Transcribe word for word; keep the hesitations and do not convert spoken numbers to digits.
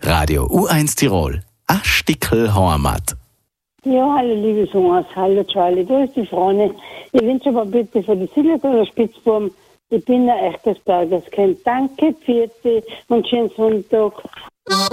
Radio U eins Tirol. A Stickel Heimat. Ja, hallo liebe Songas, hallo Charlie, da ist die Frau. Ich wünsche aber bitte für die Silvia oder Spitzbuben, ich bin ein echtes Bergerskind. Danke, Pfiat und schönen Sonntag.